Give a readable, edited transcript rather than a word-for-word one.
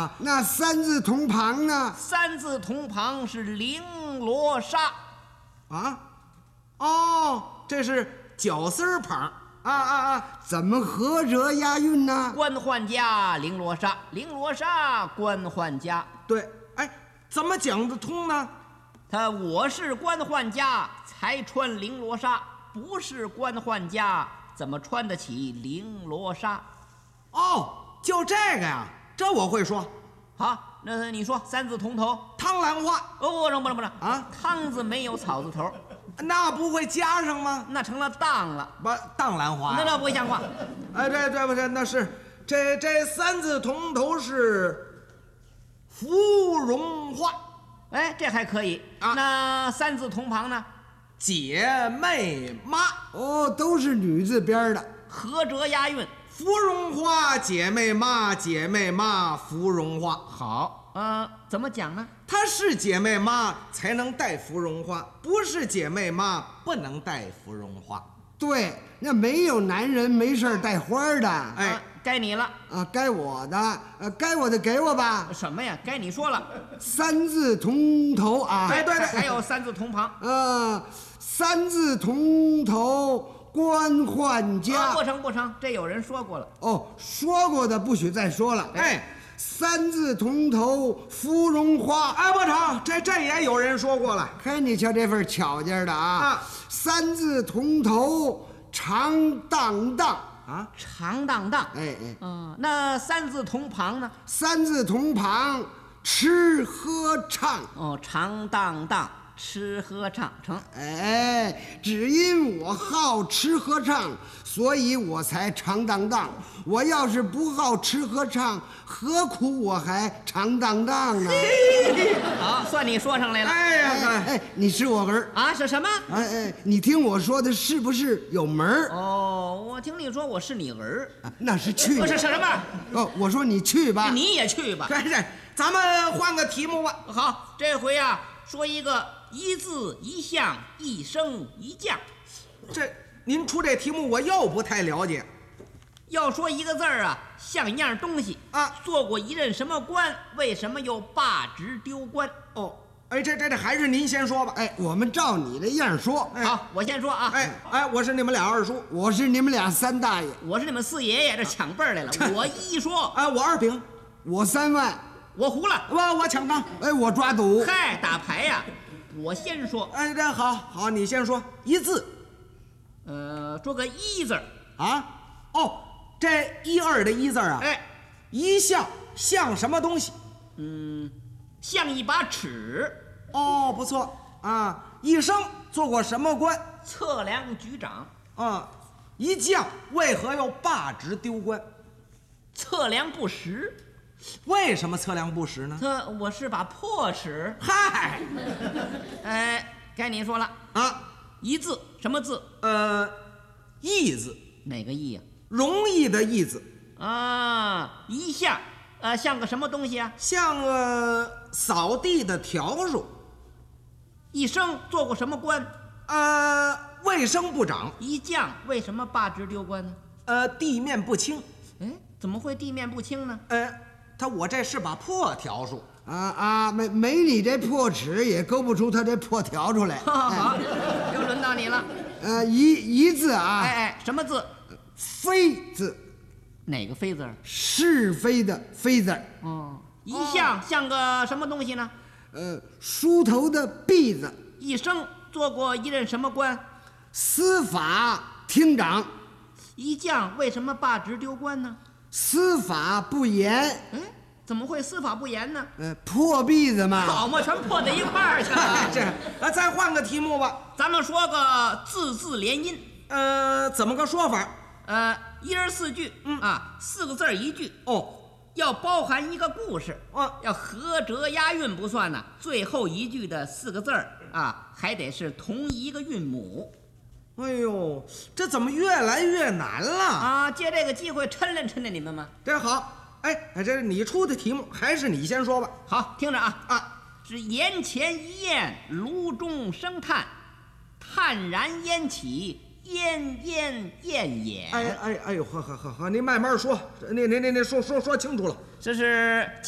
啊。那三字同旁呢？ 三字同旁是绫罗纱。 啊？ 哦，这是绞丝旁。 怎么合辙押韵呢？ 官宦家绫罗纱，绫罗纱官宦家。 对，哎，怎么讲得通呢？ 我是官宦家才穿绫罗纱，不是官宦家怎么穿得起绫罗纱？ 哦，就这个呀，这我会说。 好，那你说三字同头。 汤兰花。 不成啊， 汤字没有草字头， 那不会加上吗？ 那成了当了。 不，当兰花。 那不像话。 哎，对不是，那是这三字同头是芙蓉花。 哎，这还可以啊。 那三字同旁呢？ 姐妹妈。 哦，都是女字边的， 合辙押韵。 芙蓉花，姐妹妈，姐妹妈，芙蓉花。 好，怎么讲呢？ 她是姐妹妈才能戴芙蓉花，不是姐妹妈不能戴芙蓉花。 对，那没有男人没事带花的。 哎， 该你了。 该我的，该我的给我吧。 什么呀？该你说了。 三字同头啊。 对， 还有三字同旁。 三字同头官宦家。 不成，这有人说过了。 哦，说过的不许再说了。 哎， 三字同头芙蓉花。 哎，不成，这也有人说过了。 看你瞧这份巧劲的啊！三字同头长荡荡啊，长荡荡。那三字同旁呢？ 三字同旁吃喝唱。 哦，长荡荡吃喝唱成。 哎，只因我好吃喝唱，所以我才长荡荡。我要是不好吃喝唱，何苦我还长荡荡呢？ 好，算你说上来了。 哎呀， 你是我儿啊？是什么？ 你听我说的是不是有门儿？ 哦，我听你说我是你儿。 那是去。 是什么？ 哦，我说你去吧。 你也去吧。 咱们换个题目吧。 好，这回啊，说一个一字一象一升一降。 您出这题目我又不太了解。 要说一个字儿啊，像一样东西啊， 做过一任什么官，为什么又罢职丢官？ 哦，哎，这还是您先说吧。 哎，我们照你的样说。 好，我先说啊。 哎，我是你们俩二叔， 我是你们俩三大爷， 我是你们四爷爷，这抢辈儿来了。我一说， 我二饼， 我3万， 我胡了， 我抢杠， 我抓赌。 嗨，打牌呀，我先说。 哎，这好，你先说一字， 说个一字啊。哦，这1、2的一字啊。 哎， 一项像什么东西？ 像一把尺。 哦，不错啊。一生做过什么官？ 测量局长。 啊，一将为何要罢职丢官？ 测量不实。 为什么测量不实呢？ 我是把破尺。 嗨， 该你说了啊。 一字什么字？ 易字。 哪个易呀？ 容易的易字。 啊，一项，像个什么东西啊？ 像个扫地的笤帚。 一生做过什么官？ 卫生部长。 一将为什么罢职丢官呢？ 地面不清。 怎么会地面不清呢？ 我这是把破笤帚。 没你这破尺也勾不出他这破笤帚来。 好，又轮到你了。 一字啊。 什么字？ 非字。 哪个非字？ 是非的非字。 一项像个什么东西呢？ 梳头的篦子。 一生做过一任什么官？ 司法厅长。 一将为什么罢职丢官呢？ 司法不严。 怎么会司法不严呢？ 破篦子嘛。 好嘛，全破在一块儿去了。 再换个题目吧。 咱们说个字字连音。 怎么个说法？ 一人4句。4个字一句。 哦， 要包含一个故事。要合辙押韵不算呢，最后一句的4个字还得是同一个韵母。 哎呦，这怎么越来越难了？ 借这个机会抻练抻练你们吗？ 这好。这是你出的题目，还是你先说吧。 好，听着啊。是檐前一雁，炉中生炭，炭燃烟起，烟烟焰眼。 哎呦，好，您慢慢说，您说清楚了。 这是